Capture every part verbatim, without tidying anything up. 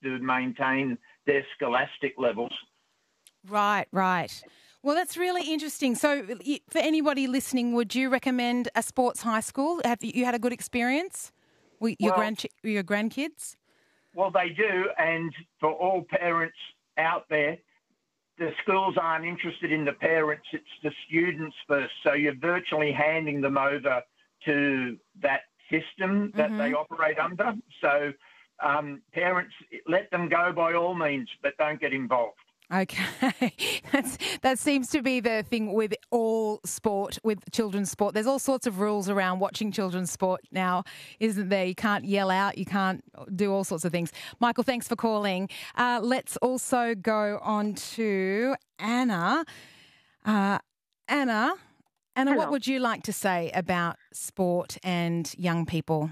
to maintain their scholastic levels. Right, right. Well, that's really interesting. So for anybody listening, would you recommend a sports high school? Have you had a good experience with your, Well, grand, your grandkids? Well, they do, and for all parents out there, the schools aren't interested in the parents, it's the students first. So you're virtually handing them over to that system that Mm-hmm. they operate under. So um, parents, let them go by all means, but don't get involved. Okay. That's, that seems to be the thing with all sport, with children's sport. There's all sorts of rules around watching children's sport now, isn't there? You can't yell out. You can't do all sorts of things. Michael, thanks for calling. Uh, let's also go on to Anna. Uh, Anna, Anna, Hello. what would you like to say about sport and young people?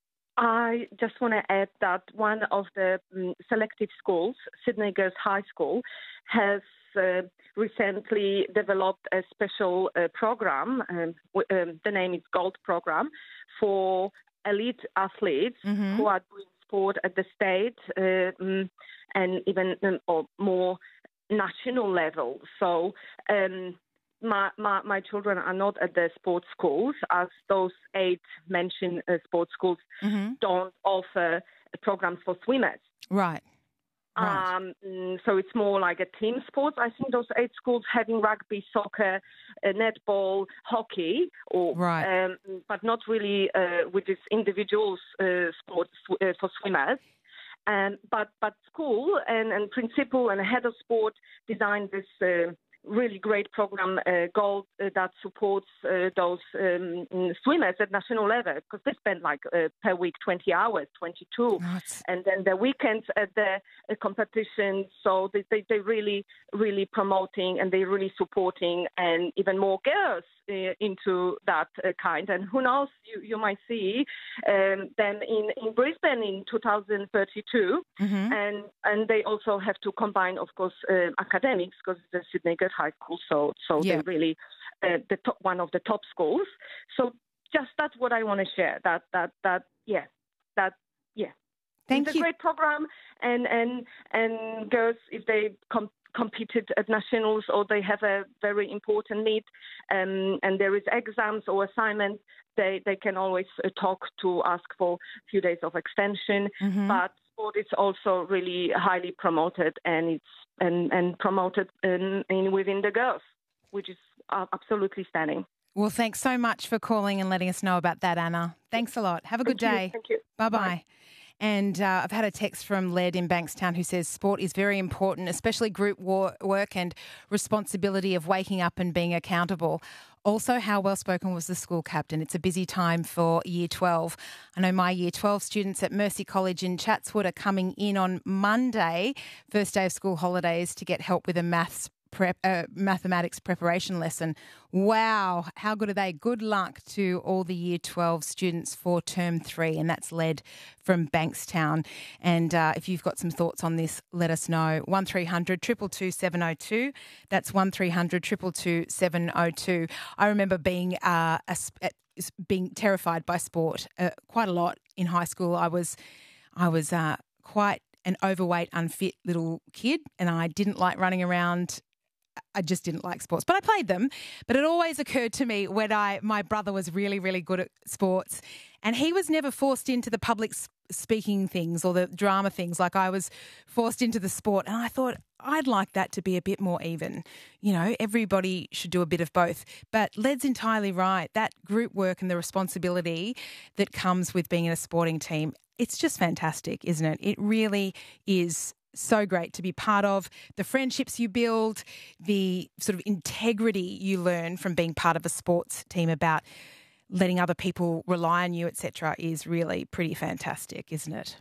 I just want to add that one of the um, selective schools, Sydney Girls High School, has uh, recently developed a special uh, program. Um, w- um, the name is Gold Program for elite athletes Mm-hmm. who are doing sport at the state uh, um, and even um, or more national level. So. Um, My, my, my children are not at the sports schools, as those eight mentioned uh, sports schools Mm-hmm. don't offer programs for swimmers. Right. Right. Um, mm, so it's more like a team sport. I think those eight schools having rugby, soccer, uh, netball, hockey, or Right. um, but not really uh, with this individual uh, sports uh, for swimmers. Um, but but school and, and principal and head of sport designed this uh, really great program, uh, Gold, uh, that supports uh, those um, swimmers at national level, because they spend like uh, per week twenty hours, twenty-two, Oh, it's- and then the weekends at the uh, competition. So they, they, they really, really promoting and they really supporting, and even more girls uh, into that uh, kind. And who knows, you, you might see um, them in, in Brisbane in two thousand thirty-two. Mhm. And and they also have to combine, of course, uh, academics, because the Sydney Girls High School, so so Yeah. they're really uh, the top, one of the top schools. So just that's what I want to share. That that that yeah, that yeah. Thank it's a you. great program, and and and girls, if they com- competed at nationals or they have a very important meet, um, and there is exams or assignments, they they can always uh, talk to ask for a few days of extension. Mhm. But sport is also really highly promoted, and it's and and promoted in, in within the girls, which is uh, absolutely stunning. Well, thanks so much for calling and letting us know about that, Anna. Thanks a lot. Have a good Thank you. day. Thank you. Bye-bye. Bye. And uh, I've had a text from Led in Bankstown who says sport is very important, especially group war- work and responsibility of waking up and being accountable. Also, how well spoken was the school captain? It's a busy time for Year twelve. I know my Year twelve students at Mercy College in Chatswood are coming in on Monday, first day of school holidays, to get help with a maths Prep, uh, mathematics preparation lesson. Wow, how good are they? Good luck to all the Year twelve students for term three, and that's led from Bankstown. And uh, if you've got some thoughts on this, let us know. one three hundred two two two seven oh two. That's one three hundred two two two seven oh two. I remember being uh, a, a, being terrified by sport uh, quite a lot in high school. I was, I was uh, quite an overweight, unfit little kid, and I didn't like running around. I just didn't like sports, but I played them. But it always occurred to me when I, my brother was really, really good at sports, and he was never forced into the public speaking things or the drama things like I was forced into the sport. And I thought I'd like that to be a bit more even. You know, everybody should do a bit of both. But Led's entirely right. That group work and the responsibility that comes with being in a sporting team, it's just fantastic, isn't it? It really is so great to be part of. The friendships you build, the sort of integrity you learn from being part of a sports team about letting other people rely on you, et cetera, is really pretty fantastic, isn't it?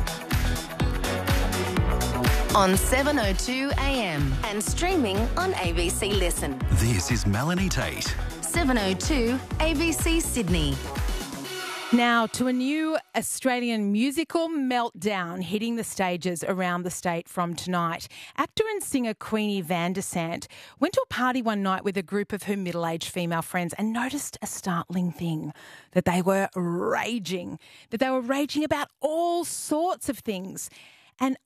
On seven oh two A M and streaming on A B C Listen. This is Melanie Tate. seven oh two A B C Sydney. Now to a new Australian musical meltdown hitting the stages around the state from tonight. Actor and singer Queenie Van der Sant went to a party one night with a group of her middle-aged female friends and noticed a startling thing, that they were raging, that they were raging about all sorts of things. And